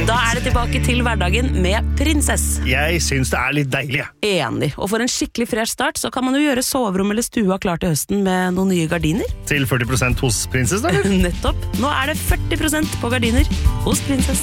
Da det tilbake til hverdagen med Prinsess. Jeg synes det litt deilig. Enig. Og for en skikkelig fresh start, så kan man jo gjøre soverom eller stua klar til høsten med noen nye gardiner. Til 40% hos Prinsess, da? Nettopp. Nå det 40% på gardiner hos Prinsess.